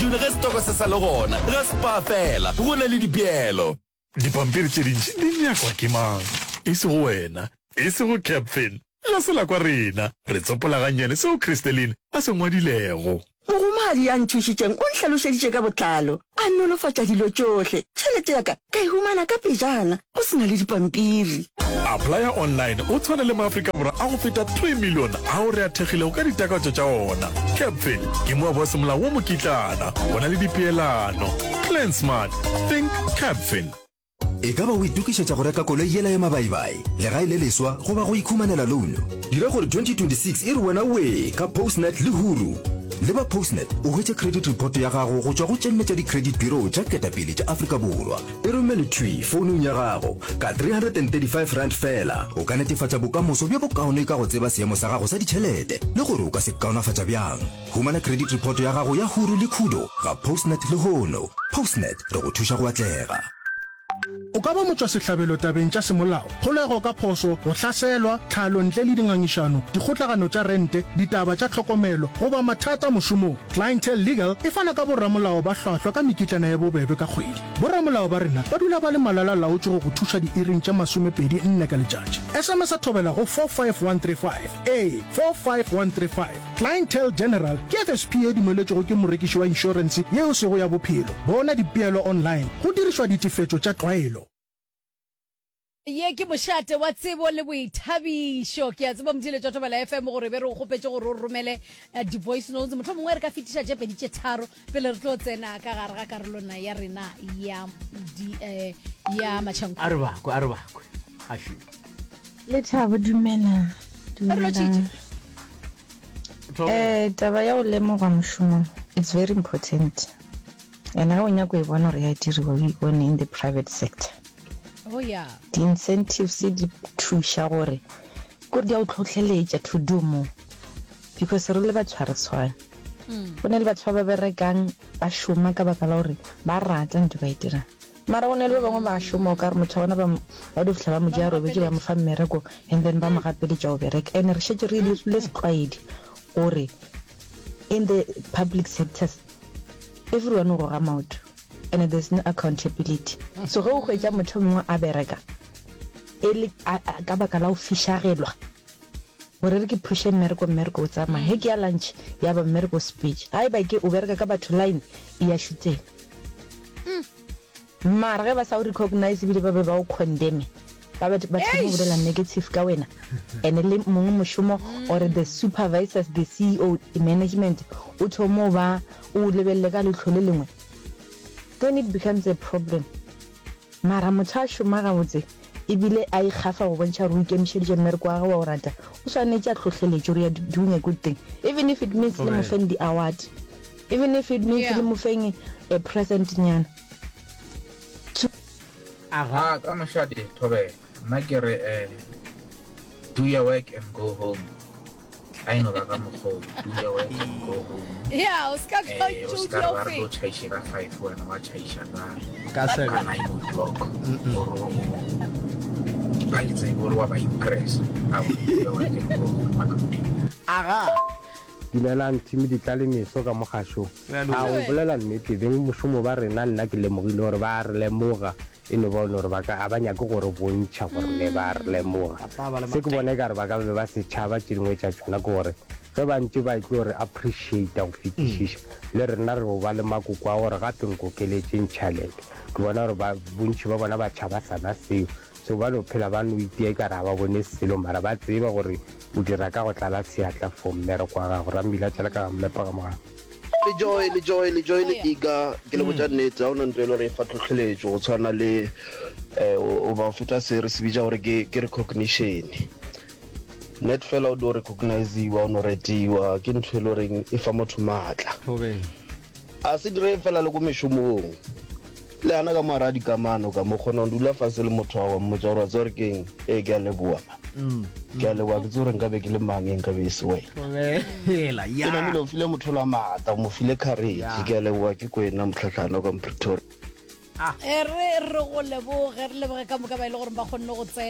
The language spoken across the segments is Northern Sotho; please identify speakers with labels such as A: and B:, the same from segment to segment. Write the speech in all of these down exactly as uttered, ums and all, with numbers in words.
A: June ge stoko se sa le gona ge spa fela go na le dipielo dipampiri tse dintsi di nyakwa ke mang e se go wena e se go Capfin la se la kwa rena re tsopola ganyane seo Christeline a se ngwadilego
B: Mogomadi ya nthušitšeng o ntlhalošeditše ka botlalo a nolofatša dilo tšohle tšhelete ya ka ka e humana ka pejana go sena le dipampiri.
A: Apply online o tshwana le maAfrika Borwa a go feta three million a o re a thegilego ka ditakatso tša ona. Capfin ke moa bo semolao wo mokitlana go na le dipeelano. Plan smart, think Capfin.
C: E ka ba o itukišetša go reka koloi yela ya mabaibai legae le leswa go ba go ikhumanela loan dira gore twenty twenty-six e re wena we ka Postnet le Huru le ba Postnet o hwetše credit report ya gago go tšwa go tšelmetša di-credit bureau tša ketapele tša Afrika Borwa e romele twi founung ya gago ka three hundred thirty-five rand fela o ka netefatša bokamoso bja bokaone ka go tseba seemo sa gago sa ditšhelete le gore o ka se kaonafatša bjang humana credit report ya gago ya Huru le Kudo ga Postnet le Hono. Postnet re go thuša go atlega.
D: O ka ba motswa sehlabelo tabeng tša semolao kgolego ka phoso go hlaselwa tlhalo ntle le dingangišano dikgotlagano tša rente ditaba tša tlhokomelo goba mathata mošomong. Clientele Legal e fana ka borramolao ba hlwahlwa ka mekitlana ya bobebe ka kgwedi. Borramolao ba rena ba dula ba le malala laotše go go thuša diiring tša masomepedi nne ka letšatši. S M S a thobela go four five one three five a four five one three five. Clientele General ke F S P e dumeletšego ke morekiši wa inšorense yeo sego ya bophelo. Bona dipeelo online go dirišwa ditefetšo tša tlwaelo.
E: Ye ke mošate wa tsebo le boithabišo ke a tseba motile tša Thobela F M gore be re go gopetse gore o romele di voice notes motho mongwe re ka fetiša tše pedi tše tharo pele re tlo tsena ka gare ga karolona ya rena ya di eh ya matšhanko
F: a re bakwe a re bakwe ashu
G: le Thabo dumela dumela eh taba ya o lemoga mošomo it's very important and ha o nyako e bona re ya diriwa we go in the private sector.
E: Oh yeah.
G: The incentives di thuša gore go di a o tlhotlheletša to do more because re le batho re tshwana. Go ne le batho ba berekang ba šoma ka baka la gore ba rata ntho ba e dirang mara go ne le bangwe ba šoma o ka re motho bona ba ba di fitlha ba mo dia robetse ba mo fa mmereko and then ba mo gapeletša o bereka and re šetse re le setlwaedi gore in the public sectors everyone o go ga maoto and there's no accountability. So go go ja motho mongwe a bereka ele ka baka la o fishagelwa gore re ke pushe mmereko mmereko o tsama he ke ya lunch ya ba mmereko speech ai ba ke o bereka ka batho line e ya shuteng mara ge ba sa o recognize bile ba be ba o condemn ba ba ba tsho bolela negative ka wena ene le mongwe moshomo or the supervisors the C E O the management o thomo ba o lebelle ka letlhole lengwe then it becomes a problem. Mara motho a šoma gabotse ebile a ikgafa go bontšha re o ikemišeditše mmereko wa gago wa o rata o swanetše a tlhotlheletše gore you're doing a good thing even if it means le mofeng the award even if it means le mofeng a present nyana
H: aha ka mošate Thobela nna ke re eh do your work and go home. I know that I'm a whole do your work and go home.
E: Yeah, Oscar can't choose your
H: fate. Oscar chaise ka five when I chaise ka
F: ka se
H: ka nine o'clock. Ba itse gore wa ba impress. I will do your work and go home.
F: aga
I: dumelang team di tlale meso ka mogasho a o bolela nnete beng mošomo ba rena nna ke lemogile gore ba re lemoga e no bona gore ba ka abanya go gore bontšha gore le ba re lemoga se ke bone ka re ba ka be ba se tšhaba tše dingwe tša tšona ke gore ge ba ntse ba itse gore appreciate go fetišiša le rena re go ba le makoko a gore gape nkokeletseng tšhalete ke bona gore ba bontši ba bona ba tšhaba sana seo so ba no phela ba no itia ka ra ba bone selo mara ba tseba gore o dira ka go tlala seatla for mmereko wa gago ramila tšela ka mmepa ka morago
J: le joy le joy le joy le iga ke le botsa nnete a ona ntwe le re fa tlhotlheletso go tshwana le eh o ba feta se re se bija gore ke ke recognition net fellow do recognize wa ono retiwa ke ntwe le reng e fa motho matla a se dire fela le go mešomong le ana ka mara di kamano ka mo gona ndula fa se le motho wa mo tsa gore tsore keng e ke a le bua mm ke a le wa ke tsore nka be ke le mangeng ka be se we
F: hela ya
J: ke no file motho la mata mo file courage ke a le wa ke kwena mtlhatlhano ka Pretoria
E: ah e re re go leboge re leboge ka moka ba ile gore ba kgonne go tsena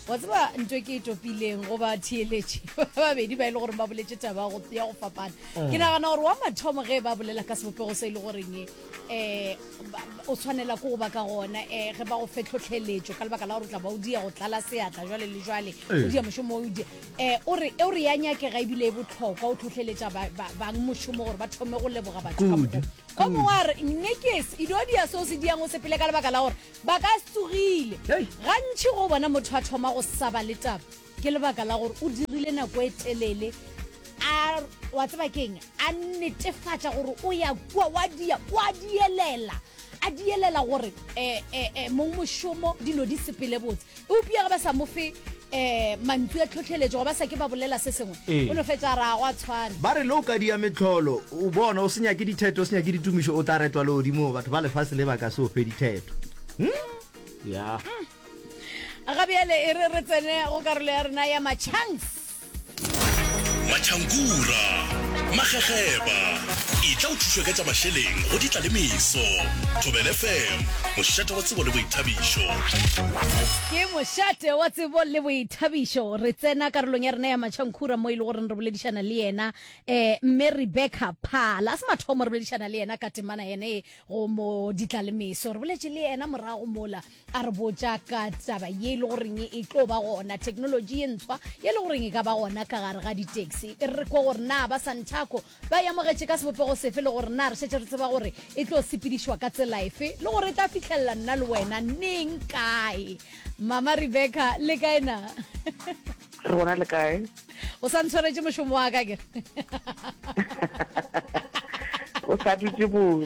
E: wa tseba ntwe ke topileng go ba theeletše ba bedi ba ile gore ba boletse taba ya go fapana ke nagana gore wa mathomo ge ba bolela ka sebopego se ile goreng eh o tshwanela go ba ka gona eh ge ba go fetlhotlheletšo ka lebaka la gore tla ba o dia go tlala seatla jwale le jwale o dia mošomo o dia eh o re e re ya nyake ga ibile e botlhokwa o tlhotlheletša bang mošomo gore ba thome go leboga batho ka mongwe a re nnekes idodia so se diang o sepele ka lebaka la gore ba ka se tsogile gantši go bona motho a thoma go saba le taba ke lebaka la gore o dirile nako e telele a wa tseba keng a netefatša gore o ya kwa wa dia wa dielela a dielela gore eh eh mong mošomo dilo di sepele botse o pia ba sa mofe eh mantšu a tlhotlheletšo go ba sa ke ba bolela se sengwe o no fetša ra go a tshwana
F: ba re lo ka dia metlholo o bona o senya ke ditheto o senya ke ditumišo o tla retwa le odimo batho ba lefase le ba ka se o fe ditheto ya
E: ga bjale e re re tsene go karolo ya rena ya machance
A: Machankura magegeba e tla o thušwa ka tša mašeleng go ditla le meso Thobela F M mošate wa tsebo le boithabišo
E: ke mošate wa tsebo le boithabišo re tsena karolong ya rena ya Machankura mo ile gore re boledišana le yena eh mme Rebecca Phala se mathomo re boledišana le yena ka temana yene go mo ditla le meso re boletše le yena morago mola a re botša ka taba ye le goreng e tlo ba gona technology e ntshwa ye le goreng e ka ba gona ka gare ga di-taxi e re kwa gore na ba Santaco ba ya mogetše ka sebopego sefe le gore na re šetše re tseba gore e tlo sepedišwa ka tsela efe le gore e tla fitlhelela nna le wena neng kae mama Rebecca le kae na
K: re bona le kae
E: o sa ntshwaretse mošomo wa ka ke
K: o sa dutse botse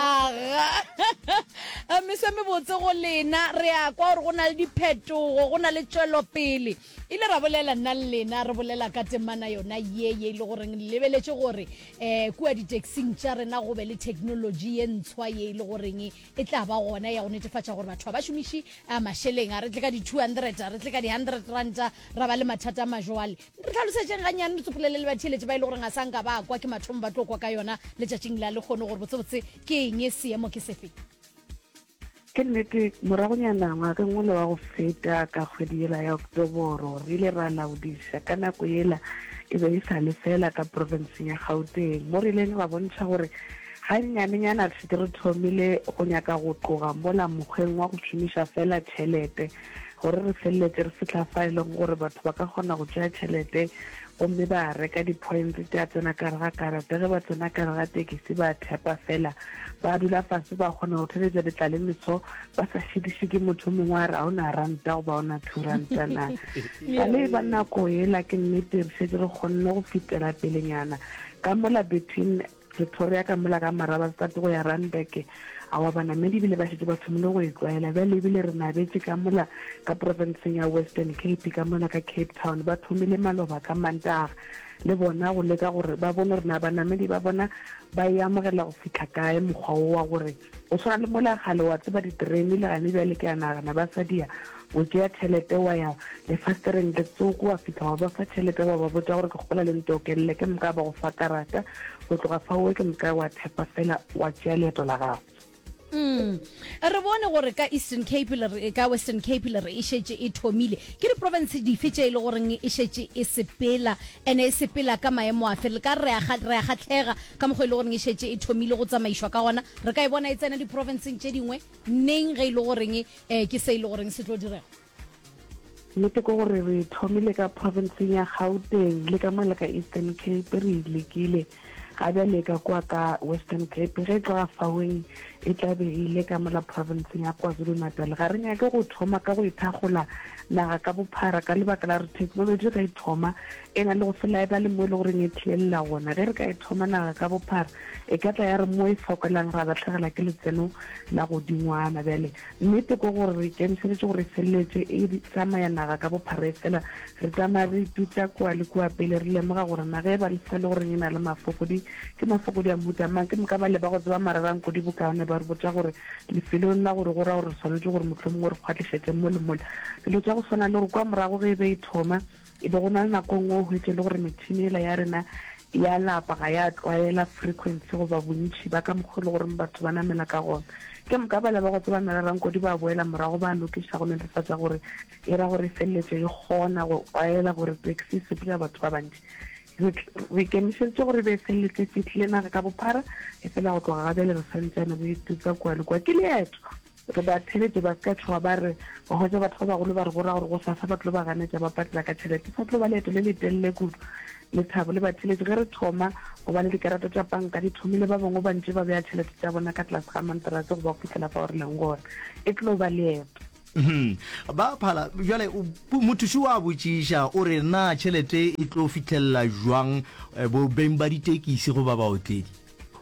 E: a me se me botse go lena re a kwa gore go na le diphetogo go na le tšwelopele ile ra bolela nna le lena re bolela ka temana yona ye ye ile gore lebeletše gore um kua di-taxing tša rena go be le technology ye ntshwa ye ile goreng e tla ba gona ya go netefatša gore batho ba ba šomiše a mašeleng a re tle ka di-two hundred a re tle ka di-hundred ranta ra ba le mathata a majwale re tlhalosetšeng ganyane re tsopolele le batheeletše ba ile goreng a sanka ba kwa ke mathomo ba tlo kwa ka yona letšatšing la le kgone gore botsebotse ke eng e seemo ke sefe
K: ke nnete moragonyana ngwaka nngwe le wa go feta ka kgwedi ela ya Oktoboro re ile ra laodiša ka nako ela e be e sa le fela ka provinceng ya Gauteng mo re ileng ra bontšha gore ga nnyanenyana re setse re thomile go nyaka go tloga mola mokgweng wa go šomiša fela tšhelete gore re feleletse re fitlha fa e leng gore batho ba ka kgona go tšea tšhelete gomme ba reka di-points tša tsena kare ga karata ge ba tsena kare ga tekisi ba thepa fela ba dula fase ba kgona go theletša letla le meso ba sa šediše ke motho mongwe a re a o na ranta go ba o na two ranta na ka le ba nako ela ke nnete re šetse re kgonne go fetela pelenyana ka mola between Victoria ka mola ka maraba state go ya Randburg a wa banamedi bile ba šetse ba thomile go e tlwaela bjale ebile re nabetse ka mola ka provinceng ya Western Cape ka mola ka Cape Town ba thomile maloba ka Mantaga le bona go leka gore ba bone re na banamedi ba bona ba e amogela go fitlha kae mokgwa o wa gore o tshwana le mola gale wa tseba diterene le gane bjale ke a nagana ba sa dia o tšea tšhelete wa ya lefastereng le tsoko wa fitlha wa ba fa tšhelete wa ba botsa gore ke kgopola le ntokelele ke moka ba go fa karata go tloga fa oe ke moka wa thepa fela wa tšea leeto la gago
E: Mm. re bone gore ka Eastern Cape le ka Western Cape le re e šetše e thomile ke di province di fetše ile gore e šetše e sepela ene e sepela ka maemo a fela ka re a khatlega ka mogwe ile gore e šetše e thomile go tsamaišwa ka gona re ka e bona e tsena di province tše dingwe neng ge ile gore ke se ile gore se tlo direga
K: nnete ko gore re thomile ka provinceng ya Gauteng le ka mola ka Eastern Cape re lekile ga bjale ka kwa ka Western Cape ge tloga faweng e tla be ile ka mola provinceng ya KwaZulu-Natal ga re nyake go thoma ka go ithagola naga ka bophara ka lebaka la re technology ga e thoma e na le go fela e ba le mo e le gore e tlhelela gona ge re ka e thoma naga ka bophara e ka tla ya re mo e fokolang ra batlhagela ke letseno la go dingwana bjale nnete ko gore re ikemiseditse gore e feleletse e tsamaya naga ka bophara e fela re tsamaya re itutsa kua le kua pele re lemoga gore naga e ba le fele gore e na le mafokodi ke mafokodi a mohuta mang ke moka ba leba go tseba mararang kodi bokaone ba re botsa gore lefelong la gore go ra gore tshwanetse gore motlho mongwe re kgwatlhišetse mo le mola dilo tsa go tshwana le gore kwa morago ge e be e thoma e be go na le nako nngwe o hwetse le gore metšhini ela ya rena ya lapa ga ya tlwaela frequency go ba bontši ba ka mokgwa le gore batho ba namela ka gona ke moka ba leba go tseba merarang kodi ba boela morago ba lokiša go netefatsa gore e ra gore feleletse e kgona go tlwaela gore taxi se pila batho ba bantši re ikemišeditse gore be feleletse fitlhile naga ka bophara e fela go tloga gabele re santsane re itutsa kwa le kwa ke leeto re ba tšhelete ba ska tshoga ba re go hwetša batho ba bagolo ba re gora gore go sa sa ba tlo ba ganetša ba patela ka tšhelete sa tlo ba leeto le le telele kudu le thabo le ba tšhelete ge re thoma go ba le dikarata tša panka di thomile ba bangwe ba ntše ba beya tšhelete tša bona ka tlase ga manterase go ba go fitlhela fa o re leng gona e tlo ba leeto
F: ba phala jale mothuši wa botšiša o re na tšhelete e tlo fitlhelela jwang bo beng ba ditekisi go ba baotledi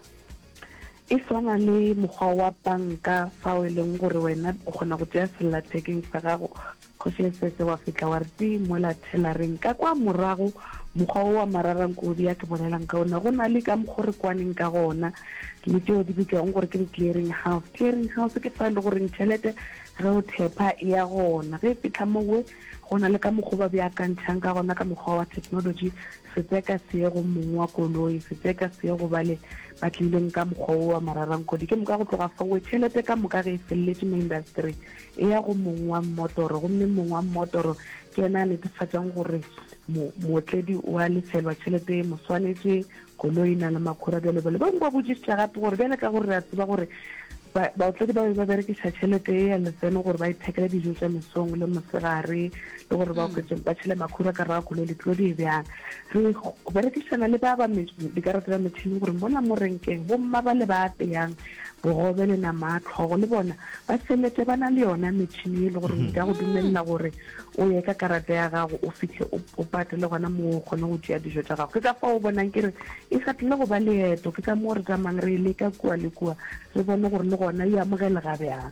K: e swana le mokgwa wa panka fa o e leng gore wena o kgona go tšea sellathekeng sa gago go sesese wa fitlha wa re ti mola tellareng ka kwa morago mokgwa wa mararang kodi ya ke bolelang ka ona go na le ka mokgwa re kwaneng ka gona le tšeo di bitswang gore ke di-clearing house clearing house ke fa e le goreng tšhelete re o thepa e ya gona ge e fitlha mowe go na le ka mokgwa ba beakantšhang ka gona ka mokgwa wa technology setseka se ye go mongwe wa koloi setseka se ye go ba le ba tlileng ka mokgwa wa mararang kodi ke moka go tloga fa we tšhelete ka moka ge e feleletse mo industry e ya go mongwe wa mmotoro gomme mongwe wa mmotoro ke ena a netefatsang gore mootledi wa lefelwa tšhelete e moswanetse koloi na le makhura bjalebele bangwe ba botsisitša gape gore bjale ka gore re a tseba gore baotledi ba ba berekiša tšhelete e ya letseno gore ba ithekele dijo tša mesong le mosegare le gore ba ba tšhele makhura ka raga koloi letlo di e bjang re berekišana le ba ba dikarata tša metšhini gore bona mo renkeng bomma ba le ba apeyang bogobe le nama a tlhogo le bona ba feletse ba na le yona metšhini e le gore ka go dumelela gore o ye ka karata ya gago o fitlhe o patele gona mo o kgone go tšea dijo tša gago ke ka fa o bonang ke re e sa tlile go ba leeto ke ka moo re tsamang re le ka kua le kua re bone gore le gona e amogele ga bjang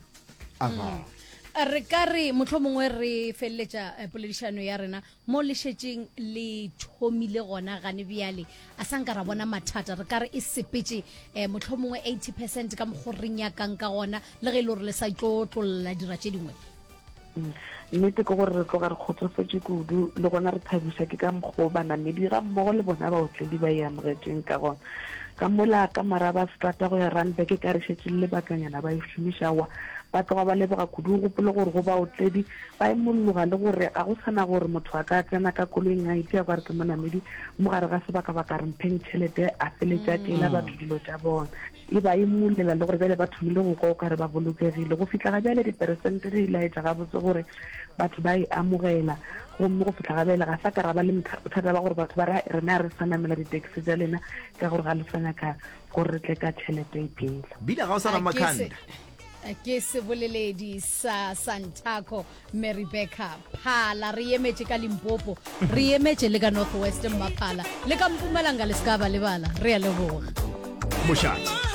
E: re ka re motlho mongwe re feleletša poledišano ya rena mo lešetšeng le thomile gona gane bjale a sanka ra bona mathata re ka re e sepetse motlho mongwe eighty percent ka mokgwa re nyakang ka gona le ge e le gore le sa tlo tlolola dira tše dingwe
K: nnete ke gore re tloga re kgotsofetse kudu le gona re thabiša ke ka mokgwa banamedi ga mmogo le bona baotledi ba e amogetseng ka gona ka mola ka maraba strata go ya randbeke ka re šetse le lebakanyana ba e šomišawa ba tloga ba leboga kudu gopole gore go baotledi ba e molloga le gore ga go sana gore motho a ka tsena ka koloing a itea kwa re ke monamedi mo gare ga sebaka ba ka rempheng tšhelete a feletša tela batho dilo tša bona e ba e mollela le gore bjale ba thomile go kwa o ka re ba bolokegile go fitlha ga bjale diperesente di ilaetša gabotse gore batho ba e amogela gomme go fitlha ga bjale ga sa ka ra ba le bothata ba gore batho ba rena re sa namela di-taxi tša lena ka gore ga le sa nyaka gore re tle ka tšhelete e pela
F: bina ga o sa na makhanda
E: ke seboleledi sa Santaco Marybeka phala re emetše ka Limpopo re emetše le ka North Western Maphala le ka Mpumalanga le ska ba lebala re a leboga
F: mošate